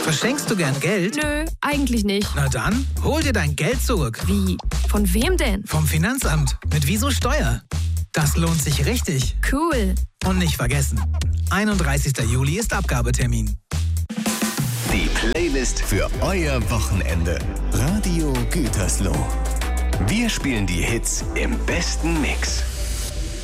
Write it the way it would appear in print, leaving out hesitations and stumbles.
Verschenkst du gern Geld? Nö, eigentlich nicht. Na dann, hol dir dein Geld zurück. Wie? Von wem denn? Vom Finanzamt. Mit Wieso Steuer. Das lohnt sich richtig. Cool. Und nicht vergessen, 31. Juli ist Abgabetermin. Die Playlist für euer Wochenende. Radio Gütersloh. Wir spielen die Hits im besten Mix.